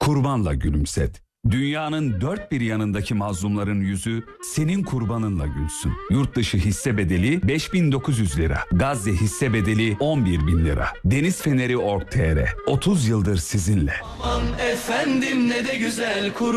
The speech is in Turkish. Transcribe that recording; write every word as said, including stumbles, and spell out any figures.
kurbanla gülümset. Dünyanın dört bir yanındaki mazlumların yüzü senin kurbanınla gülsün. Yurt dışı hisse bedeli beş bin dokuz yüz lira. Gazze hisse bedeli on bir bin lira. Deniz Feneri nokta org nokta tr otuz yıldır sizinle. Aman efendim ne de güzel kur